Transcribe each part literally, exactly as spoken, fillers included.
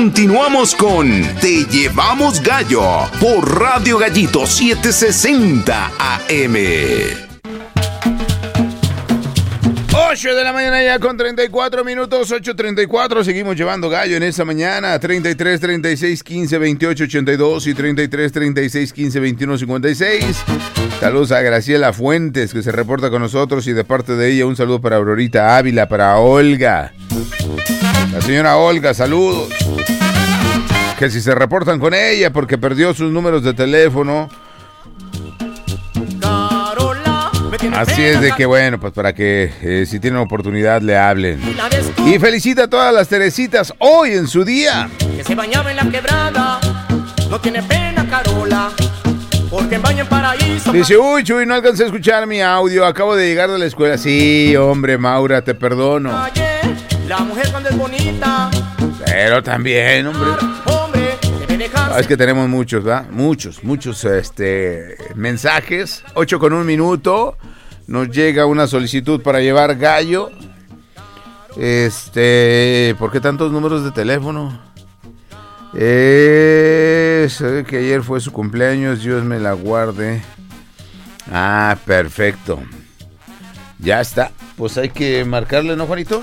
Continuamos con Te Llevamos Gallo por Radio Gallito setecientos sesenta A M. ocho de la mañana ya con treinta y cuatro minutos, ocho treinta y cuatro. Seguimos llevando gallo en esta mañana. treinta y tres, treinta y seis, quince, veintiocho, ochenta y dos y treinta y tres, treinta y seis, quince, veintiuno, cincuenta y seis. Saludos a Graciela Fuentes, que se reporta con nosotros, y de parte de ella un saludo para Aurorita Ávila, para Olga. La señora Olga, saludos. Que si se reportan con ella porque perdió sus números de teléfono. Así es de que bueno, pues para que eh, si tienen oportunidad le hablen. Y felicita a todas las Teresitas hoy en su día. Que se bañaba en la quebrada, no tiene pena Carola, porque en baño en paraíso. Dice, uy, Chuy, no alcancé a escuchar mi audio, acabo de llegar de la escuela. Sí, hombre, Maura, te perdono. La mujer cuando es bonita. Pero también, hombre. Hombre, debe dejarse. Ah, es que tenemos muchos, ¿verdad? Muchos, muchos este, mensajes. Ocho con un minuto. Nos llega una solicitud para llevar gallo. Este, ¿por qué tantos números de teléfono? Eh, sabe que ayer fue su cumpleaños, Dios me la guarde. Ah, perfecto. Ya está. Pues hay que marcarle, ¿no, Juanito?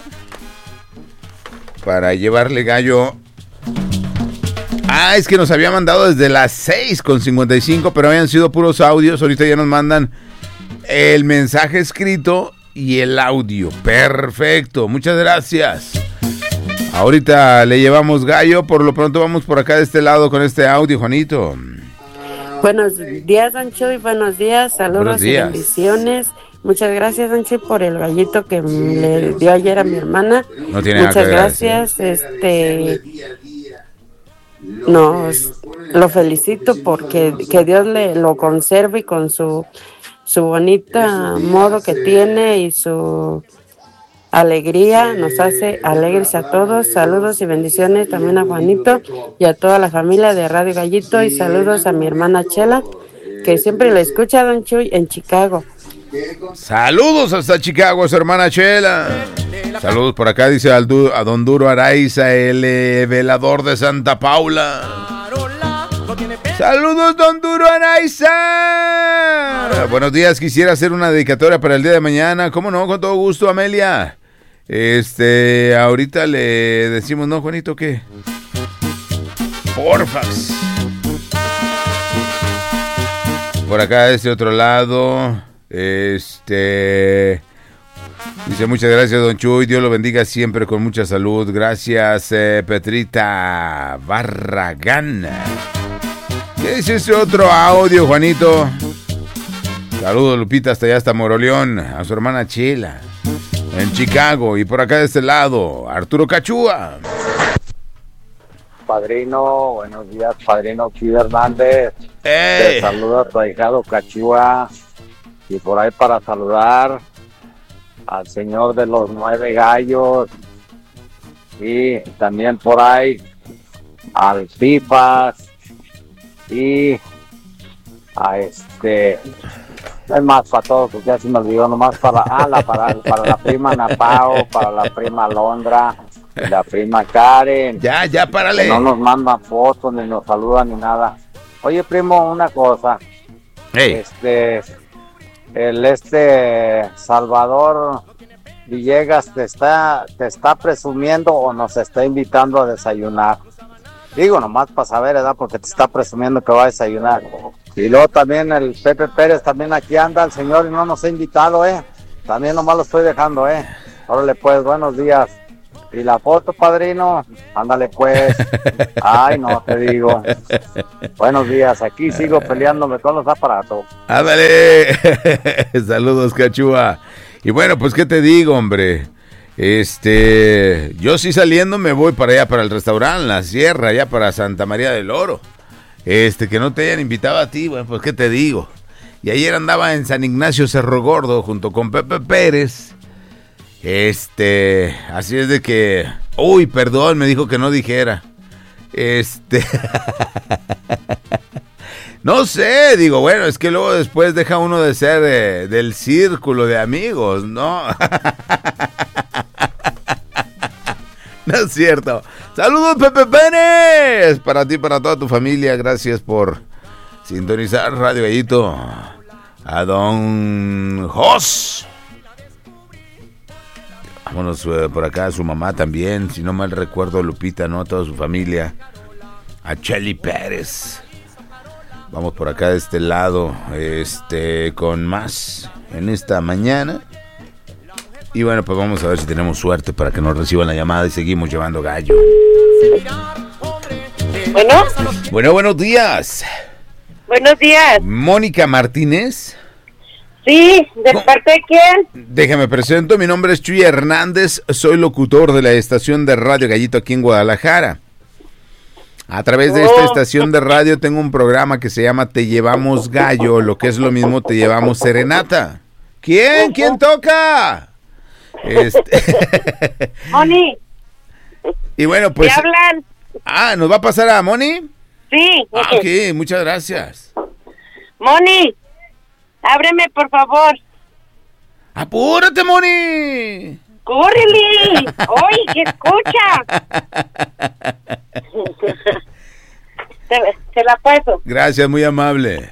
Para llevarle gallo. Ah, es que nos había mandado desde las seis con cincuenta y cinco, pero habían sido puros audios. Ahorita ya nos mandan el mensaje escrito y el audio. Perfecto, muchas gracias. Ahorita le llevamos gallo. Por lo pronto vamos por acá de este lado con este audio, Juanito. Buenos días, Don Chuy, buenos días, saludos Buenos días. y bendiciones. Muchas gracias, Don Chuy, por el gallito que le dio ayer a mi hermana. No tiene nada Muchas que ver, gracias, este... No, lo felicito porque que Dios le lo conserve y con su, su bonita modo que tiene y su alegría nos hace alegres a todos. Saludos y bendiciones también a Juanito y a toda la familia de Radio Gallito, y saludos a mi hermana Chela, que siempre la escucha, Don Chuy, en Chicago. Saludos hasta Chicago, su hermana Chela. Saludos por acá, dice al du- a don Duro Araiza, el eh, velador de Santa Paula. Saludos, don Duro Araiza. Buenos días, quisiera hacer una dedicatoria para el día de mañana. ¿Cómo no? Con todo gusto, Amelia. Este, ahorita le decimos, ¿no, Juanito? ¿Qué? Porfax. Por acá, de este otro lado, este... dice, muchas gracias, don Chuy, Dios lo bendiga siempre con mucha salud. Gracias, eh, Petrita Barragán. ¿Qué dice ese otro audio, Juanito? Saludos, Lupita, hasta allá, hasta Moroleón, a su hermana Chela, en Chicago. Y por acá de este lado, Arturo Cachúa. Padrino, buenos días, padrino Chuy Hernández. ¡Ey! Te saluda a tu ahijado Cachúa. Y por ahí para saludar al señor de los nueve gallos, y también por ahí al Pipas, y a este, es más para todos, porque ya se me olvidó, nomás para, ah, la, para, para la prima Napao, para la prima Londra, y la prima Karen. Ya, ya, párale. Que no nos mandan fotos, ni nos saludan, ni nada. Oye, primo, una cosa. Hey. Este, el este Salvador Villegas te está, te está presumiendo o nos está invitando a desayunar. Digo, nomás para saber, ¿verdad? Porque te está presumiendo que va a desayunar. Y luego también el Pepe Pérez, también aquí anda el señor y no nos ha invitado, ¿eh? También nomás lo estoy dejando, ¿eh? Órale pues, buenos días. Y la foto, padrino, ándale pues. Ay, no, te digo. Buenos días, aquí sigo peleándome con los aparatos. Ándale. Saludos, Cachúa. Y bueno, pues qué te digo, hombre. Este, yo sí saliendo me voy para allá, para el restaurante La Sierra, allá para Santa María del Oro. Este, que no te hayan invitado a ti, bueno, pues qué te digo. Y ayer andaba en San Ignacio Cerro Gordo junto con Pepe Pérez. Este, así es de que, uy, perdón, me dijo que no dijera. Este, no sé, digo, bueno, es que luego después deja uno de ser eh, del círculo de amigos, ¿no? No es cierto. Saludos, Pepe Pérez. Para ti, para toda tu familia. Gracias por sintonizar Radio Gallito. A don Jos. Vámonos uh, por acá a su mamá también. Si no mal recuerdo, Lupita, ¿no? A toda su familia. A Chelly Pérez. Vamos por acá de este lado. Este, con más en esta mañana. Y bueno, pues vamos a ver si tenemos suerte para que nos reciban la llamada y seguimos llevando gallo. Bueno. Bueno, buenos días. Buenos días. Mónica Martínez. Sí, ¿de ¿Cómo? parte de quién? Déjame presento, mi nombre es Chuy Hernández, soy locutor de la estación de Radio Gallito aquí en Guadalajara. A través de esta Oh. estación de radio tengo un programa que se llama Te Llevamos Gallo, lo que es lo mismo Te Llevamos Serenata. ¿Quién? ¿Quién toca? Este... Moni, y bueno, pues... ¿te hablan? Ah, ¿nos va a pasar a Moni? Sí. Ah, ok, muchas gracias. Moni, ábreme, por favor. ¡Apúrate, Moni! ¡Córrele! ¡Oye, que escucha! te, te la paso. Gracias, muy amable.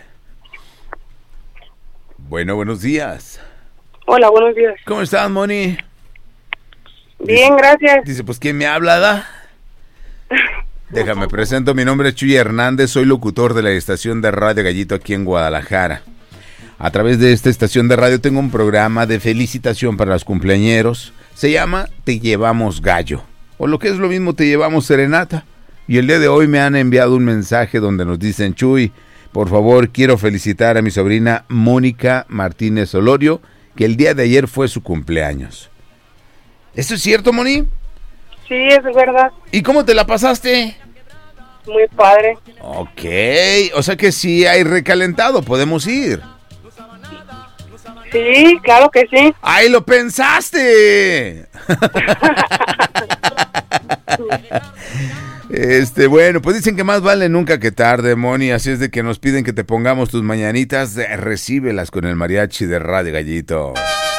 Bueno, buenos días. Hola, buenos días. ¿Cómo estás, Moni? Bien, gracias. Dice, pues, ¿quién me habla, da? Déjame presento, mi nombre es Chuy Hernández, soy locutor de la estación de Radio Gallito aquí en Guadalajara. A través de esta estación de radio tengo un programa de felicitación para los cumpleañeros. Se llama Te Llevamos Gallo, o lo que es lo mismo Te Llevamos Serenata. Y el día de hoy me han enviado un mensaje donde nos dicen, Chuy, por favor, quiero felicitar a mi sobrina Mónica Martínez Olorio, que el día de ayer fue su cumpleaños. ¿Eso es cierto, Moni? Sí, es verdad. ¿Y cómo te la pasaste? Muy padre. Ok, o sea que sí hay recalentado, podemos ir. Sí, claro que sí. ¡Ay, lo pensaste! Este, bueno, pues dicen que más vale nunca que tarde, Moni, así es de que nos piden que te pongamos tus mañanitas, eh, recíbelas con el mariachi de Radio Gallito.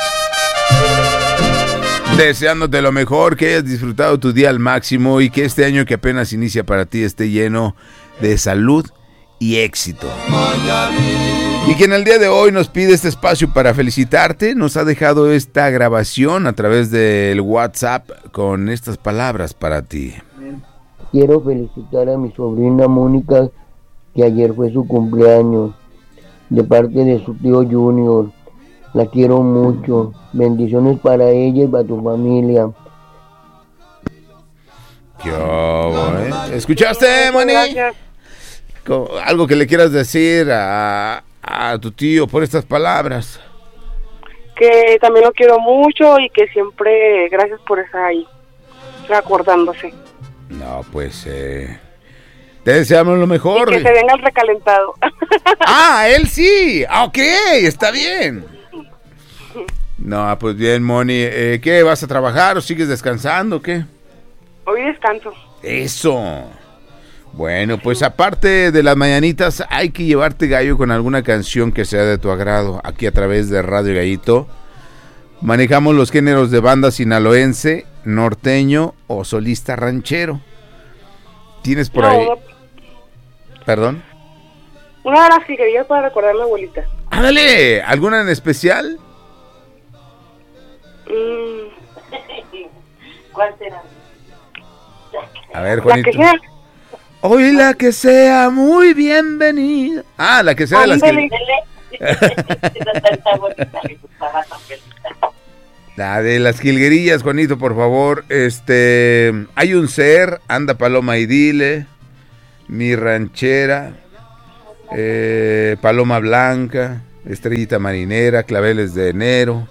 Deseándote lo mejor, que hayas disfrutado tu día al máximo y que este año que apenas inicia para ti esté lleno de salud y éxito. Y que en el día de hoy nos pide este espacio para felicitarte, nos ha dejado esta grabación a través del WhatsApp con estas palabras para ti. Quiero felicitar a mi sobrina Mónica, que ayer fue su cumpleaños, de parte de su tío Junior. La quiero mucho. Bendiciones para ella y para tu familia. ¿Qué hubo, eh? ¿Escuchaste, Moni? Gracias. Co- Algo que le quieras decir a, a tu tío por estas palabras. Que también lo quiero mucho y que siempre, gracias por estar ahí, acordándose. No, pues, eh, te deseamos lo mejor. Y que se venga el recalentado. Ah, él sí. Ah, ok, está bien. No, pues bien, Moni. Eh, ¿Qué, vas a trabajar o sigues descansando o qué? Hoy descanso. Eso. Bueno, pues aparte de las mañanitas, hay que llevarte gallo con alguna canción que sea de tu agrado. Aquí a través de Radio Gallito manejamos los géneros de banda sinaloense, norteño o solista ranchero. ¿Tienes por No, ahí? ¿Perdón? Una de las que quería para recordar a mi abuelita. ¡Ándale! ¿Alguna en especial? Mm. ¿Cuál será? A ver, La Juanito. que sea. Hoy la que sea muy bienvenida. Ah, la que sea de las Ándale. que... La de las jilguerillas, Juanito, por favor. Este, hay un ser, anda Paloma y dile, mi ranchera, eh, Paloma Blanca, Estrellita Marinera, Claveles de Enero.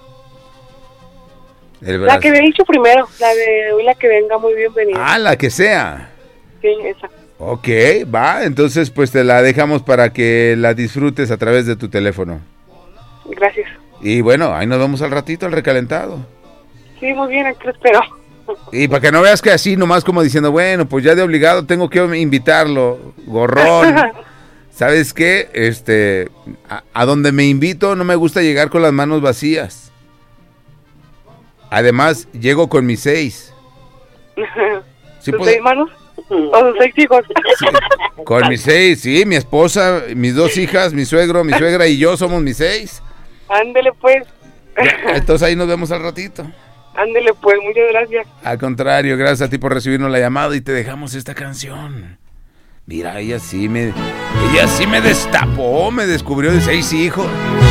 El La brazo. que había dicho primero, la de hoy la que venga muy bienvenida. Ah, la que sea. Sí, esa. Ok, va, entonces pues te la dejamos para que la disfrutes a través de tu teléfono. Gracias. Y bueno, ahí nos vamos al ratito, al recalentado. Sí, muy bien, aquí lo espero. Y para que no veas que así, nomás como diciendo, bueno, pues ya de obligado tengo que invitarlo, gorrón. ¿Sabes qué? Este, a, a donde me invito no me gusta llegar con las manos vacías. Además, llego con mis seis. Sí, ¿Sus puedo- seis manos? ¿O sus seis hijos? sí, con mis seis, sí, mi esposa, mis dos hijas, mi suegro, mi suegra y yo somos mis seis. Ándele pues. Entonces ahí nos vemos al ratito. Ándele pues, muchas gracias. Al contrario, gracias a ti por recibirnos la llamada y te dejamos esta canción. Mira, ella sí me, ella sí me destapó, me descubrió de seis hijos.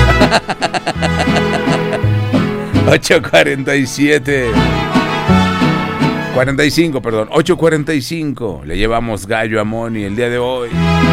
ocho cuarenta y siete. cuarenta y cinco, perdón. ocho cuarenta y cinco. Le llevamos gallo a Moni el día de hoy.